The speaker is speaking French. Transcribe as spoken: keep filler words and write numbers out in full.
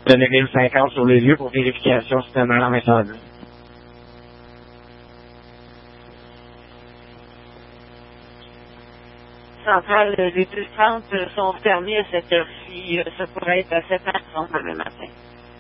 Donner mille cinquante sur les lieux pour vérification si demeure en incendie. Centrale, les deux centres sont fermés à cette heure-ci. Ça pourrait être à sept heures trente demain matin.